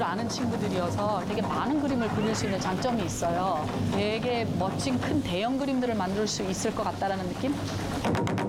줄 아는 친구들이어서 되게 많은 그림을 그릴 수 있는 장점이 있어요. 되게 멋진 큰 대형 그림들을 만들 수 있을 것 같다라는 느낌?